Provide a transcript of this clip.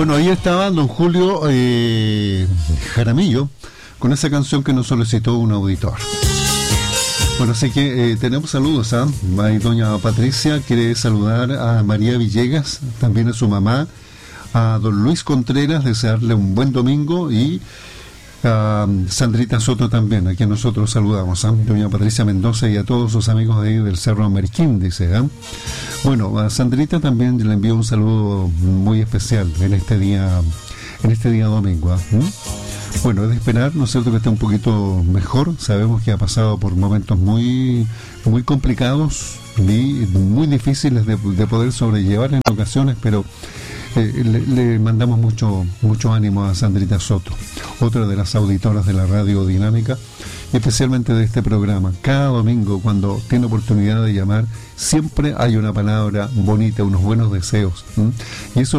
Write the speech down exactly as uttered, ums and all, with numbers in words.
Bueno, ahí estaba don Julio eh, Jaramillo con esa canción que nos solicitó un auditor. Bueno, así que eh, tenemos saludos, ¿ah? ¿eh? Doña Patricia quiere saludar a María Villegas, también a su mamá, a don Luis Contreras, desearle un buen domingo, y a Sandrita Soto también, a quien nosotros saludamos, ¿eh? Doña Patricia Mendoza y a todos sus amigos de ahí del Cerro Amerquín, dice, ¿eh? Bueno, a Sandrita también le envío un saludo muy especial en este día, en este día domingo, ¿eh? Bueno, es de esperar, ¿no es cierto?, que esté un poquito mejor. Sabemos que ha pasado por momentos muy muy complicados y muy difíciles de, de poder sobrellevar en ocasiones, pero eh, le, le mandamos mucho mucho ánimo a Sandrita Soto, otra de las auditoras de la Radio Dinámica, y especialmente de este programa. Cada domingo, cuando tiene oportunidad de llamar, siempre hay una palabra bonita, unos buenos deseos, ¿m? Y eso